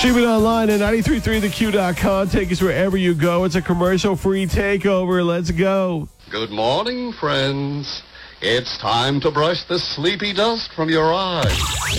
Streaming online at 933theq.com. Take us wherever you go. It's a commercial-free takeover. Let's go. Good morning, friends. It's time to brush the sleepy dust from your eyes.